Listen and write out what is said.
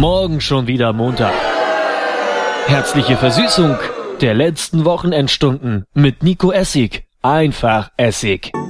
Morgen schon wieder Montag. Herzliche Versüßung der letzten Wochenendstunden mit Nico Essig. Einfach Essig.